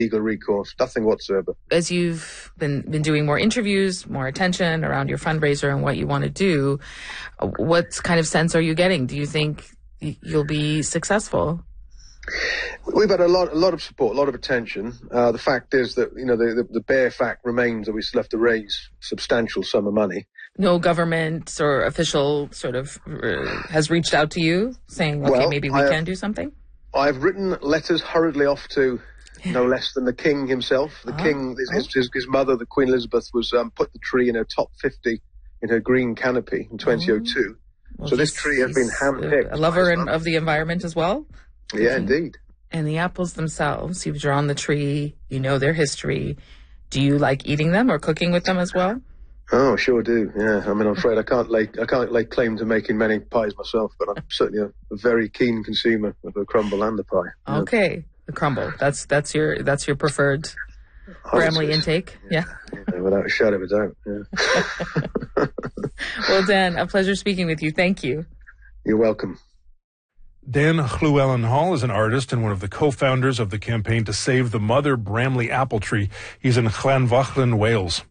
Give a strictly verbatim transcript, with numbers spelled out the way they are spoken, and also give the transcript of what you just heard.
legal recourse, nothing whatsoever. As you've been, been doing more interviews, more attention around your fundraiser and what you want to do, what kind of sense are you getting? Do you think you'll be successful? We've had a lot, a lot of support, a lot of attention. Uh, the fact is that, you know, the, the, the bare fact remains that we still have to raise a substantial sum of money. No government or official sort of uh, has reached out to you saying, okay, well, maybe we I can have, do something? I've written letters hurriedly off to no less than the King himself. The oh, King, his, oh. his, his mother, the Queen Elizabeth, was um, put the tree in her top fifty in her green canopy in twenty oh two. Oh. Well, so this tree has been handpicked. A lover in, of the environment as well? Yeah, indeed. And the apples themselves, you've drawn the tree, you know their history. Do you like eating them or cooking with them as well? Oh, sure do. Yeah, I mean, I'm afraid I can't lay I can't lay claim to making many pies myself, but I'm certainly a, a very keen consumer of the crumble and the pie. Okay, know. The crumble. That's that's your that's your preferred Bramley intake. Yeah. yeah, without a shadow of a doubt. Yeah. Well, Dan, a pleasure speaking with you. Thank you. You're welcome. Dan Llewellyn Hall is an artist and one of the co-founders of the campaign to save the mother Bramley apple tree. He's in Llanfachlin, Wales.